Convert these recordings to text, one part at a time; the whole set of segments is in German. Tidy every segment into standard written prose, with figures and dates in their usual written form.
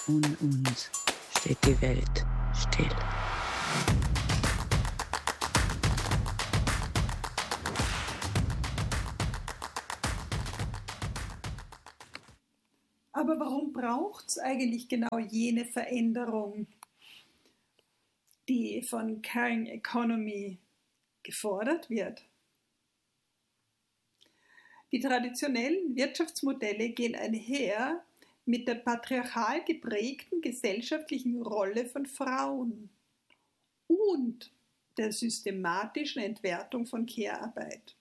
Um uns steht die Welt still. Aber warum braucht es eigentlich genau jene Veränderung, die von Caring Economy gefordert wird? Die traditionellen Wirtschaftsmodelle gehen einher mit der patriarchal geprägten gesellschaftlichen Rolle von Frauen und der systematischen Entwertung von Care-Arbeit.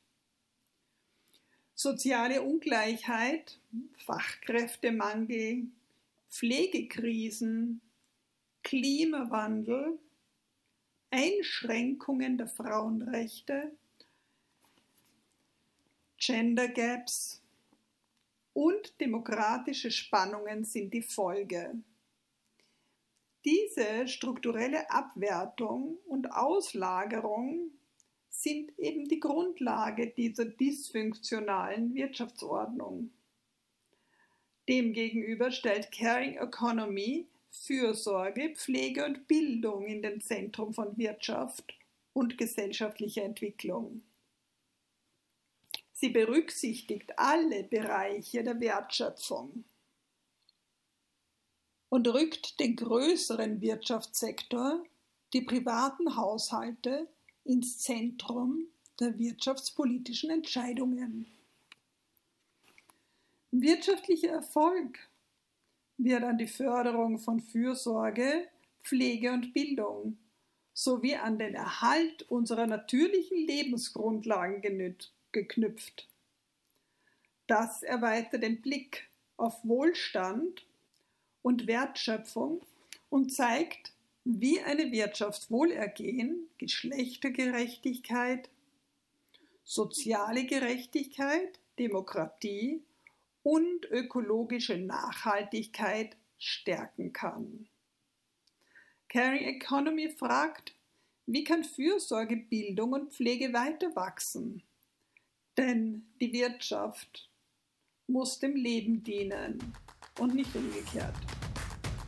Soziale Ungleichheit, Fachkräftemangel, Pflegekrisen, Klimawandel, Einschränkungen der Frauenrechte, Gender Gaps und demokratische Spannungen sind die Folge. Diese strukturelle Abwertung und Auslagerung sind eben die Grundlage dieser dysfunktionalen Wirtschaftsordnung. Demgegenüber stellt Caring Economy Fürsorge, Pflege und Bildung in den Zentrum von Wirtschaft und gesellschaftlicher Entwicklung. Sie berücksichtigt alle Bereiche der Wertschöpfung und rückt den größeren Wirtschaftssektor, die privaten Haushalte, ins Zentrum der wirtschaftspolitischen Entscheidungen. Wirtschaftlicher Erfolg wird an die Förderung von Fürsorge, Pflege und Bildung sowie an den Erhalt unserer natürlichen Lebensgrundlagen geknüpft. Das erweitert den Blick auf Wohlstand und Wertschöpfung und zeigt, wie eine Wirtschaftswohlergehen, Geschlechtergerechtigkeit, soziale Gerechtigkeit, Demokratie und ökologische Nachhaltigkeit stärken kann. Caring Economy fragt, wie kann Fürsorge, Bildung und Pflege weiter wachsen? Denn die Wirtschaft muss dem Leben dienen und nicht umgekehrt.